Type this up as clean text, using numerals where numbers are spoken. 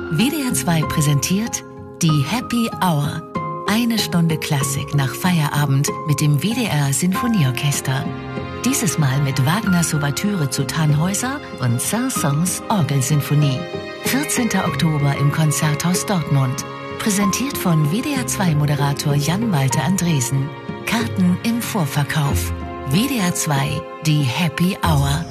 WDR 2 präsentiert die Happy Hour. Eine Stunde Klassik nach Feierabend mit dem WDR Sinfonieorchester. Dieses Mal mit Wagners Ouvertüre zu Tannhäuser und Saint-Saëns Orgelsinfonie. 14. Oktober im Konzerthaus Dortmund. Präsentiert von WDR 2 Moderator Jan-Walter Andresen. Karten im Vorverkauf. WDR 2, die Happy Hour.